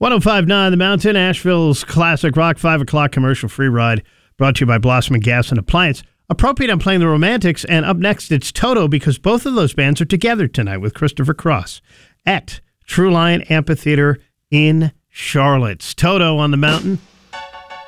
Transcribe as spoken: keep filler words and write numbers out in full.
ten fifty-nine The Mountain, Asheville's classic rock five o'clock commercial free ride, brought to you by Blossom and Gas and Appliance. Appropriate, I'm playing the Romantics, and up next it's Toto, because both of those bands are together tonight with Christopher Cross at True Lion Amphitheater in Charlotte. Toto on the Mountain.